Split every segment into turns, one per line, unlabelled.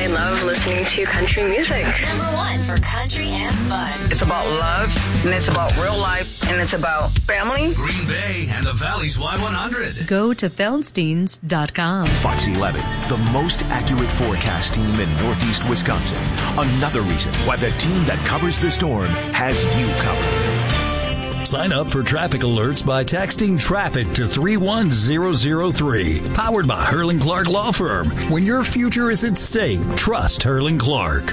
I love listening to country music.
Number one for country and fun.
It's about love, and it's about real life, and it's about family.
Green Bay and the Valley's Y100.
Go to Feldsteins.com.
Fox 11, the most accurate forecast team in Northeast Wisconsin. Another reason why the team that covers the storm has you covered.
Sign up for traffic alerts by texting traffic to 31003. Powered by Hurling Clark Law Firm. When your future is at stake, trust Hurling Clark.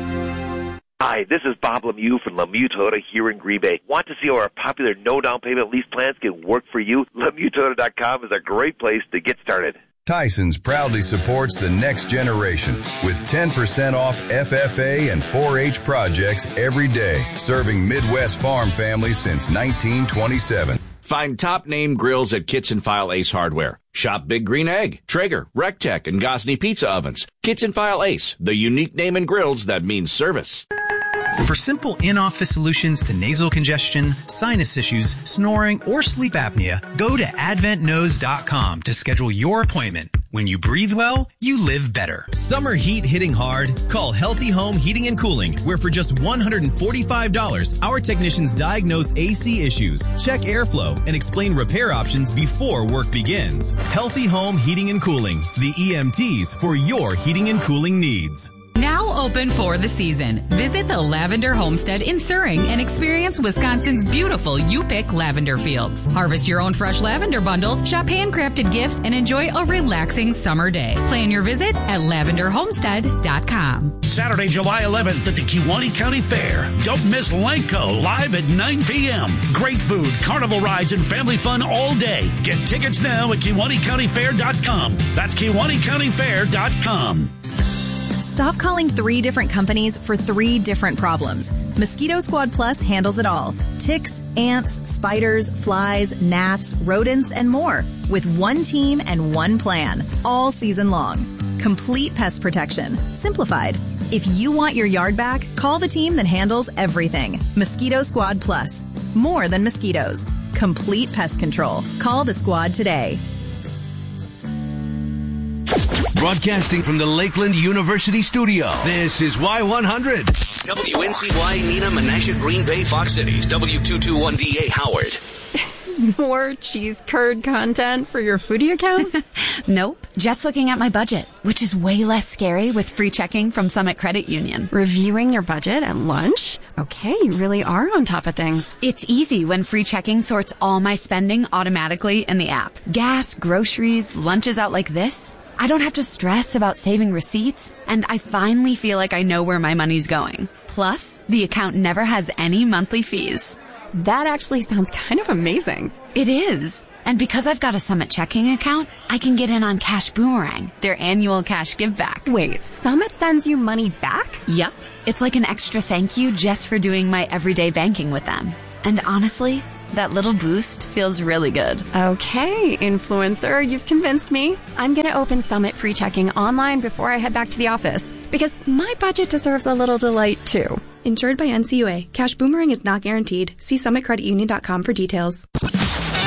Hi, this is Bob Lemieux from Lemieux Toyota here in Green Bay. Want to see how our popular no-down payment lease plans can work for you? LemieuxToyota.com is a great place to get started.
Tyson's proudly supports the next generation with 10% off FFA and 4-H projects every day, serving Midwest farm families since 1927.
Find top name grills at Kitchen File Ace Hardware. Shop Big Green Egg, Traeger, Rectech, and Gosney Pizza Ovens. Kitchen File Ace, the unique name in grills that means service.
For simple in-office solutions to nasal congestion, sinus issues, snoring, or sleep apnea, go to AdventNose.com to schedule your appointment. When you breathe well, you live better.
Summer heat hitting hard? Call Healthy Home Heating and Cooling, where for just $145, our technicians diagnose AC issues, check airflow, and explain repair options before work begins. Healthy Home Heating and Cooling, the EMTs for your heating and cooling needs.
Now open for the season. Visit the Lavender Homestead in Suring and experience Wisconsin's beautiful You-Pick lavender fields. Harvest your own fresh lavender bundles, shop handcrafted gifts, and enjoy a relaxing summer day. Plan your visit at lavenderhomestead.com.
Saturday, July 11th at the Kewaunee County Fair. Don't miss Lenko live at 9 p.m. Great food, carnival rides, and family fun all day. Get tickets now at Kewaunee.CountyFair.com. That's Kewaunee.CountyFair.com.
Stop calling 3 different companies for 3 different problems. Mosquito Squad Plus handles it all. Ticks, ants, spiders, flies, gnats, rodents, and more. With one team and one plan. All season long. Complete pest protection. Simplified. If you want your yard back, call the team that handles everything. Mosquito Squad Plus. More than mosquitoes. Complete pest control. Call the squad today.
Broadcasting from the Lakeland University studio, this is Y100.
WNCY, Nina, Menasha, Green Bay, Fox Cities, W221DA, Howard.
More cheese curd content for your foodie account?
Nope. Just looking at my budget, which is way less scary with free checking from Summit Credit Union.
Reviewing your budget at lunch? Okay, you really are on top of things.
It's easy when free checking sorts all my spending automatically in the app. Gas, groceries, lunches out like this. I don't have to stress about saving receipts, and I finally feel like I know where my money's going. Plus, the account never has any monthly fees.
That actually sounds kind of amazing.
It is. And because I've got a Summit checking account, I can get in on Cash Boomerang, their annual cash give back.
Wait, Summit sends you money back?
Yep. It's like an extra thank you just for doing my everyday banking with them. And honestly, that little boost feels really good.
Okay, influencer, you've convinced me. I'm going to open Summit free checking online before I head back to the office because my budget deserves a little delight too.
Insured by NCUA. Cash Boomerang is not guaranteed. See summitcreditunion.com for details.